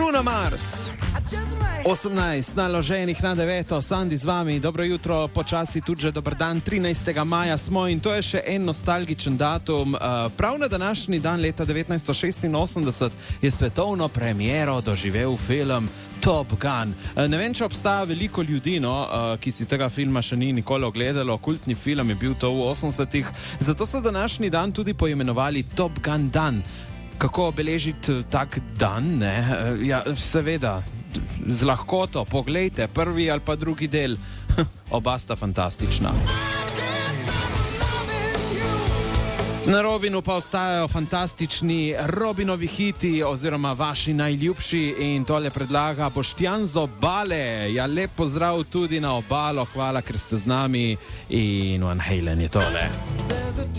Bruno Mars. 18 naloženih na 9, Sandi z vami, dobro jutro, počasi tudi že dober dan, 13. maja smo in to je še en nostalgičen datum. Prav na današnji dan leta 1986 je svetovno premiero doživel film Top Gun. Ne vem, če obstaja veliko ljudi, ki si tega filma še ni nikoli ogledalo, kultni film je bil to v 80-ih, zato so današnji dan tudi poimenovali Top Gun dan. Kako obeležiti tak dan? Ja, seveda, z lahkoto, poglejte, prvi ali pa drugi del, oba sta fantastična. Na Robinu pa ostajajo fantastični Robinovi hiti oziroma vaši najljubši in tole predlaga Boštjan z Obale. Ja, lep pozdrav tudi na Obalo, hvala, ker ste z nami in Van Halen je tole.